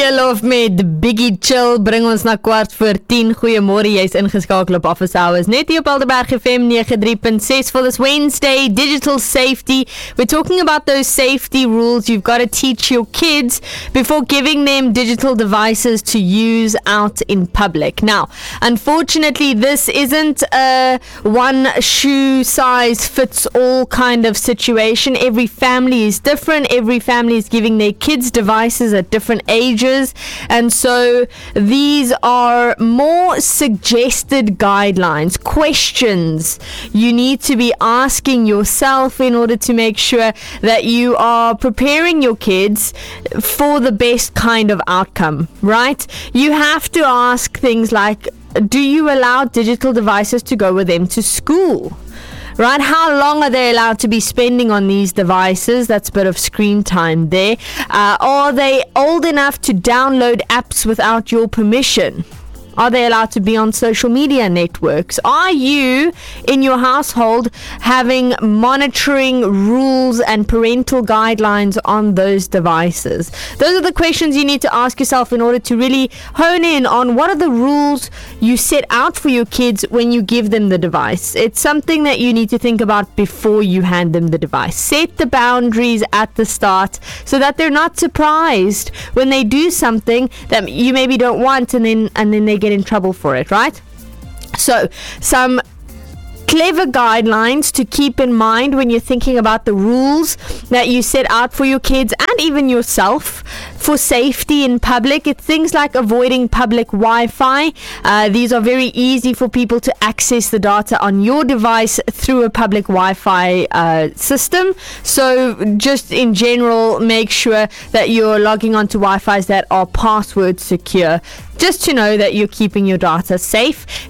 Love met Biggie Chill bring ons na 10:15. Goeiemôre, jy's ingeskakel op Office Hours net hier op Alderberg FM 93.6 for this Wednesday, digital safety. We're talking about those safety rules you've got to teach your kids before giving them digital devices to use out in public. Now, unfortunately, this isn't a one shoe size fits all kind of situation. Every family is different. Every family is giving their kids devices at different ages, and so these are more suggested guidelines, questions you need to be asking yourself in order to make sure that you are preparing your kids for the best kind of outcome, right? You have to ask things like, do you allow digital devices to go with them to school? Right? How long are they allowed to be spending on these devices? That's a bit of screen time there. Are they old enough to download apps without your permission? Are they allowed to be on social media networks? Are you, in your household, having monitoring rules and parental guidelines on those devices? Those are the questions you need to ask yourself in order to really hone in on what are the rules you set out for your kids when you give them the device. It's something that you need to think about before you hand them the device. Set the boundaries at the start so that they're not surprised when they do something that you maybe don't want and then they get in trouble for it, right? So, some clever guidelines to keep in mind when you're thinking about the rules that you set out for your kids and even yourself for safety in public. It's things like avoiding public Wi-Fi. These are very easy for people to access the data on your device through a public Wi-Fi system. So just in general, make sure that you're logging onto Wi-Fi's that are password secure, just to know that you're keeping your data safe.